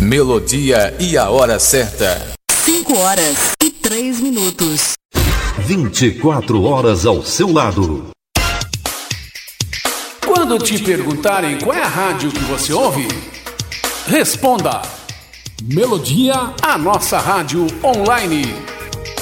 Melodia e a hora certa. 5h03. 24 horas ao seu lado. Quando te perguntarem qual é a rádio que você ouve, responda: Melodia, a nossa rádio online.